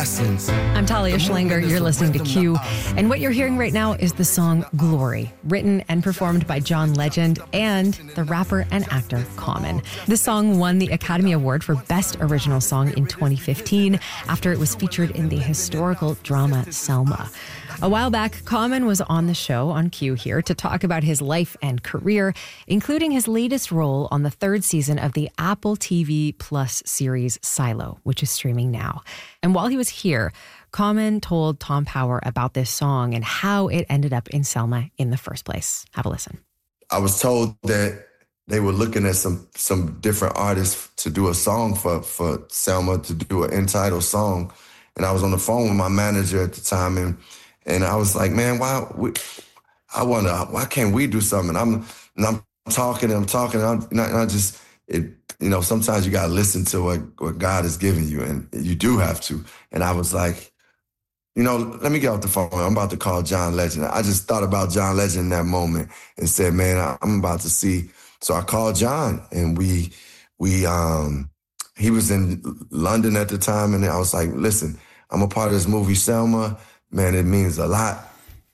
lessons. I'm Talia Schlanger. You're listening to Q. And what you're hearing right now is the song Glory, written and performed by John Legend and the rapper and actor Common. This song won the Academy Award for Best Original Song in 2015 after it was featured in the historical drama Selma. A while back, Common was on the show on Q here to talk about his life and career, including his latest role on the third season of the Apple TV Plus series Silo, which is streaming now. And while he was here, Common told Tom Power about this song and how it ended up in Selma in the first place. Have a listen. I was told that they were looking at some different artists to do a song for Selma, to do an entitled song. And I was on the phone with my manager at the time, and I was like, man, why can't we do something? And I'm talking, and I just, sometimes you got to listen to what God has given you, and you do have to. And I was like, let me get off the phone. I'm about to call John Legend. I just thought about John Legend in that moment and said, man, I'm about to see. So I called John, and he was in London at the time, and I was like, listen, I'm a part of this movie, Selma. Man, it means a lot.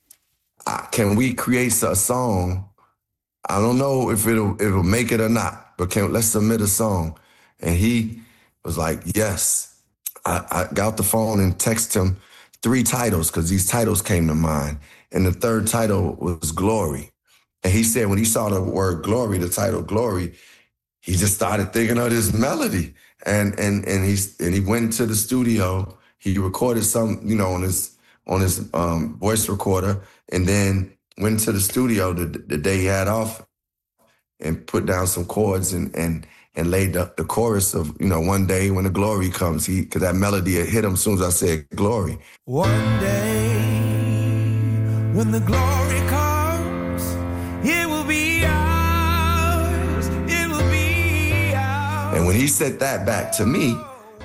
Can we create a song? I don't know if it'll make it or not, but let's submit a song. And he was like, yes. I got the phone and texted him 3 titles because these titles came to mind. And the third title was Glory. And he said when he saw the word glory, the title Glory, he just started thinking of this melody. And he went to the studio. He recorded some, on his voice recorder, and then went to the studio the day he had off and put down some chords and laid the chorus of, one day when the glory comes, because that melody had hit him as soon as I said glory. One day when the glory comes, it will be ours, it will be ours. And when he said that back to me,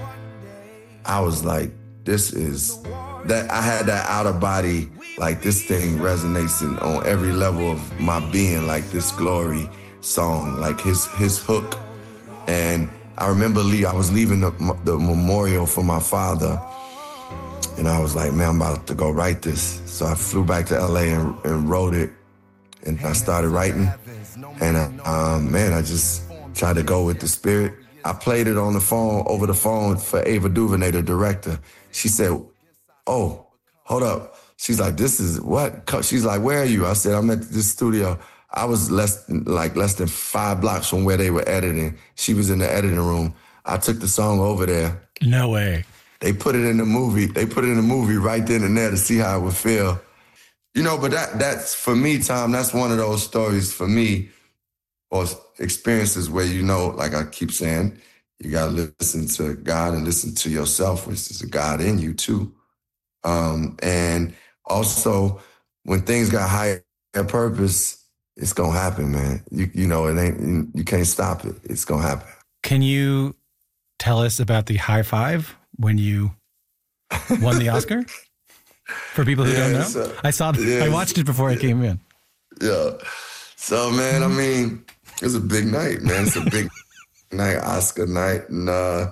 I was like, this is... that I had that out of body, like this thing resonates on every level of my being, like this Glory song, like his hook. And I remember I was leaving the memorial for my father, and I was like, man, I'm about to go write this. So I flew back to LA and wrote it, and I started writing. And I just tried to go with the spirit. I played it over the phone for Ava DuVernay, the director. She said, oh, hold up. She's like, this is what? She's like, where are you? I said, I'm at this studio. I was less than 5 blocks from where they were editing. She was in the editing room. I took the song over there. No way. They put it in the movie. They put it in the movie right then and there to see how it would feel. But that's, for me, Tom, that's one of those stories for me, or experiences where, like I keep saying, you got to listen to God and listen to yourself, which is a God in you too. And also, when things got higher purpose, it's gonna happen, man. You can't stop it. It's gonna happen. Can you tell us about the high five when you won the Oscar? For people who don't know, I watched it before I came in. Yeah. So, man, it's a big night, man. It's a big night, Oscar night, and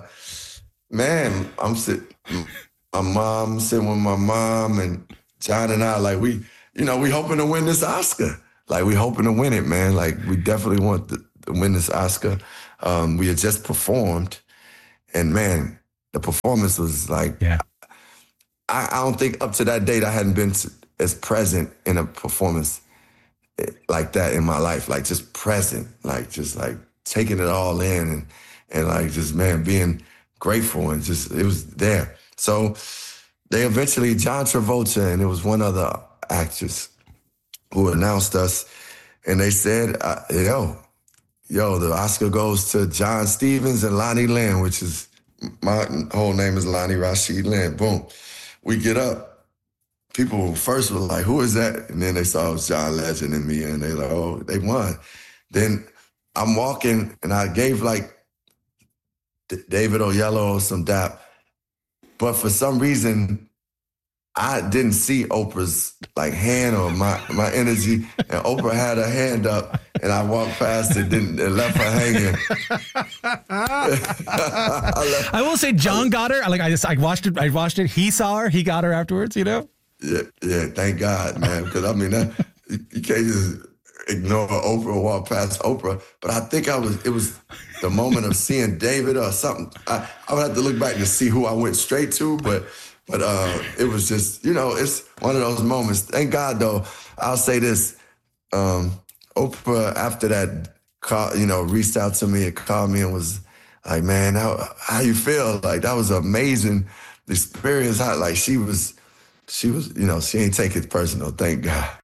man, I'm sitting. My mom, sitting with my mom, and John and I, like, we hoping to win this Oscar. Like, we hoping to win it, man. Like, we definitely want to win this Oscar. We had just performed, and man, the performance was like, yeah. I don't think up to that date I hadn't been as present in a performance like that in my life. Like, just present, like, just like taking it all in and like, just, man, being grateful, and just, it was there. So they eventually, John Travolta and there was one other actress who announced us, and they said, the Oscar goes to John Stevens and Lonnie Lynn, which is, my whole name is Lonnie Rashid Lynn. Boom. We get up. People first were like, who is that? And then they saw it was John Legend and me, and they like, oh, they won. Then I'm walking, and I gave like David Oyelowo some dap. But for some reason, I didn't see Oprah's like hand or my energy, and Oprah had her hand up, and I walked past it, and left her hanging. I will say, John got her. Like I watched it. I watched it. He saw her. He got her afterwards. You know. Yeah. Thank God, man. Because I mean, you can't just ignore Oprah or walk past Oprah. But I think it was the moment of seeing David or something. I would have to look back to see who I went straight to, but it was just, it's one of those moments. Thank God, though. I'll say this. Oprah, after that, reached out to me and called me and was like, man, how you feel? Like, that was an amazing experience. She was, she ain't take it personal. Thank God.